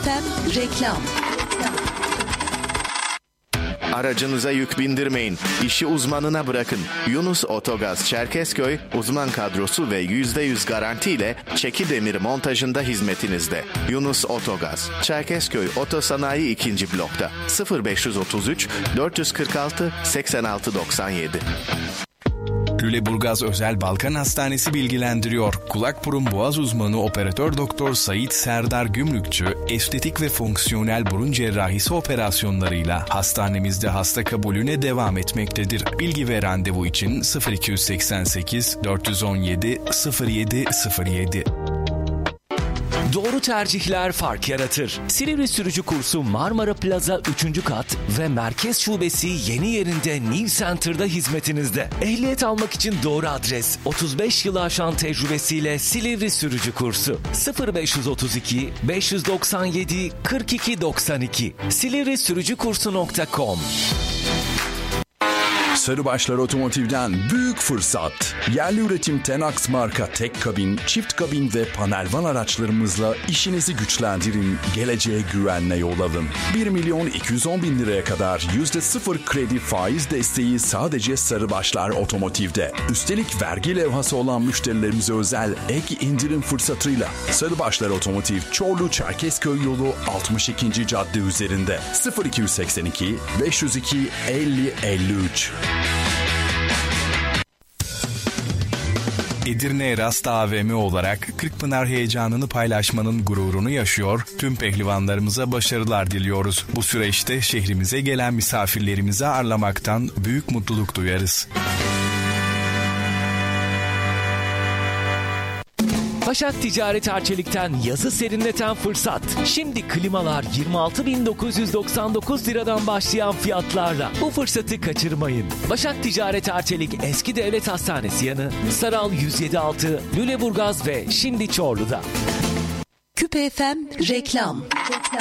Reklam. Aracınıza yük bindirmeyin. İşi uzmanına bırakın. Yunus Otogaz Çerkezköy uzman kadrosu ve %100 garantiyle çeki demir montajında hizmetinizde. Yunus Otogaz Çerkezköy Otosanayi 2. blokta 0533 446 86 97. Lüleburgaz Özel Balkan Hastanesi bilgilendiriyor. Kulak burun boğaz uzmanı operatör doktor Sait Serdar Gümrükçü, estetik ve fonksiyonel burun cerrahisi operasyonlarıyla hastanemizde hasta kabulüne devam etmektedir. Bilgi ve randevu için 0288 417 0707. Doğru tercihler fark yaratır. Silivri Sürücü Kursu Marmara Plaza 3. kat ve Merkez Şubesi yeni yerinde New Center'da hizmetinizde. Ehliyet almak için doğru adres. 35 yılı aşan tecrübesiyle Silivri Sürücü Kursu. 0532 597 42 92 silivrisürücükursu.com. Sarıbaşlar Otomotiv'den büyük fırsat. Yerli üretim Tenax marka tek kabin, çift kabin ve panel van araçlarımızla işinizi güçlendirin, geleceğe güvenle yol alın. 1.210.000 liraya kadar %0 kredi faiz desteği sadece Sarıbaşlar Otomotiv'de. Üstelik vergi levhası olan müşterilerimize özel ek indirim fırsatıyla Sarıbaşlar Otomotiv Çorlu Çerkezköy yolu 62. cadde üzerinde 0282 502 50 53. Edirne Erast AVM olarak Kırkpınar heyecanını paylaşmanın gururunu yaşıyor, tüm pehlivanlarımıza başarılar diliyoruz. Bu süreçte şehrimize gelen misafirlerimizi ağırlamaktan büyük mutluluk duyarız. Başak Ticaret Arçelik'ten yazı serinleten fırsat. Şimdi klimalar 26.999 liradan başlayan fiyatlarla. Bu fırsatı kaçırmayın. Başak Ticaret Arçelik Eski Devlet Hastanesi yanı Saral 107.6 Lüleburgaz ve şimdi Çorlu'da. Küpe FM reklam.